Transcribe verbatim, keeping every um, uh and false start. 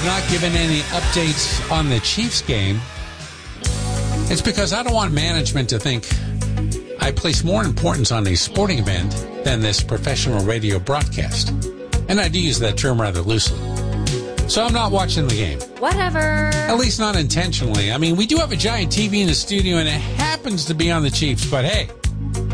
not given any updates on the Chiefs game, it's because I don't want management to think I place more importance on a sporting event than this professional radio broadcast. And I do use that term rather loosely. So I'm not watching the game. Whatever. At least not intentionally. I mean, we do have a giant T V in the studio, and it happens to be on the Chiefs. But hey,